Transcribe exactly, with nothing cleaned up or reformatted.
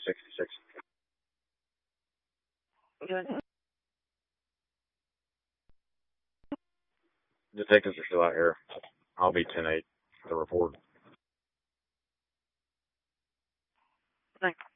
sixty-six. Good. Detectives are still out here. I'll be ten eight for the report. Thanks.